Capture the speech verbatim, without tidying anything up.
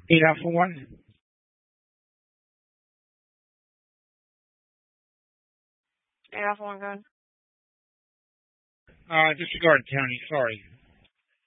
Eight Alpha One. Eight Alpha One, go ahead. Uh, disregard county. Sorry.